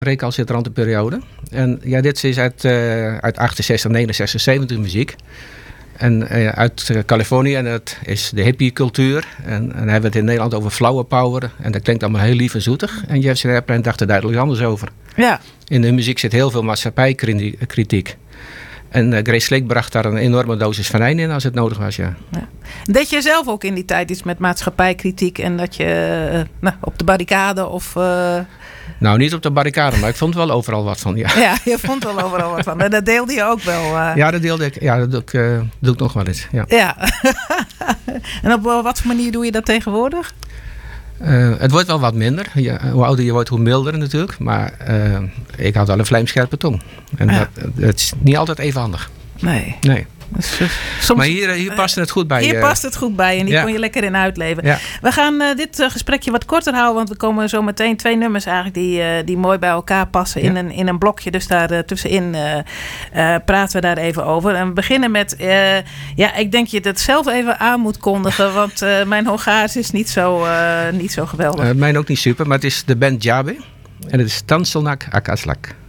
recalcitrante periode. En ja, dit is uit 68, 69, 70 muziek. En uit Californië, en dat is de hippie-cultuur. En dan hebben we het in Nederland over flower power. En dat klinkt allemaal heel lief en zoetig. En Jefferson Airplane dacht er duidelijk anders over. Ja. In de muziek zit heel veel maatschappijkritiek. En Grace Slick bracht daar een enorme dosis venijn in als het nodig was, ja. Deed je zelf ook in die tijd iets met maatschappijkritiek en dat je op de barricade of... Nou, niet op de barricade, maar ik vond wel overal wat van, ja. Ja, je vond wel overal wat van. En dat deelde je ook wel. Ja, dat deelde ik. Ja, dat doe ik nog wel eens, ja. Ja. En op wat voor manier doe je dat tegenwoordig? Het wordt wel wat minder. Hoe ouder je wordt, hoe milder natuurlijk. Maar ik had wel een vlijmscherpe tong. En dat is niet altijd even handig. Nee. Soms, maar hier past het goed bij. Hier past het goed bij en die kon je lekker in uitleven. Ja. We gaan dit gesprekje wat korter houden, want we komen zo meteen 2 nummers eigenlijk die mooi bij elkaar passen in een blokje. Dus daar tussenin praten we daar even over. En we beginnen met, ik denk je dat zelf even aan moet kondigen, want mijn Hongaars is niet zo geweldig. Mijn ook niet super, maar het is de band Jabe en het is Tanselnak Akaslak.